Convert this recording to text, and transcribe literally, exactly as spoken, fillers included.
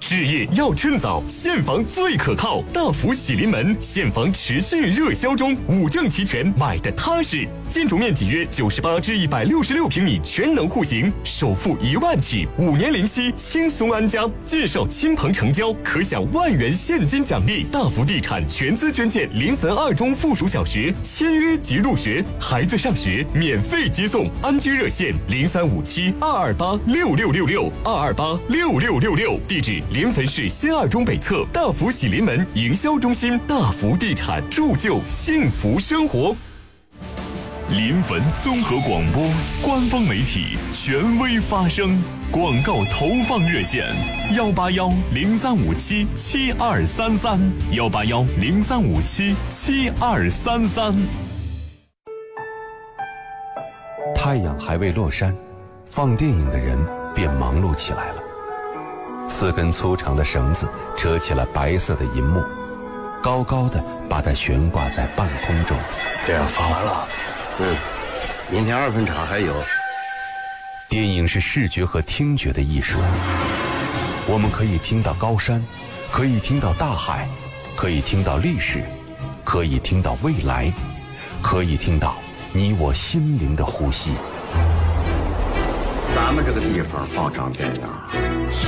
置业要趁早，现房最可靠。大福喜临门，现房持续热销中，五证齐全，买的踏实。建筑面积约九十八至一百六十六平米，全能户型，首付一万起，五年零息，轻松安家。介绍亲朋成交，可享万元现金奖励。大福地产全资捐建临汾二中附属小学，签约即入学，孩子上学免费接送。安居热线零三五七二二八六六六六二二八六六六六，地址临汾市新二中北侧大福喜临门营销中心。大福地产，铸就幸福生活。 临汾综合广播官方媒体，权威发声。广告投放热线：幺八幺零三五七七二三三，幺八幺零三五七七二三三。 太阳还未落山，放电影的人便忙碌起来了。四根粗长的绳子扯起了白色的银幕，高高的把它悬挂在半空中。 这样放完了。嗯，明天二分场还有。 电影是视觉和听觉的艺术，我们可以听到高山，可以听到大海，可以听到历史，可以听到未来，可以听到你我心灵的呼吸。 咱们这个地方放场电影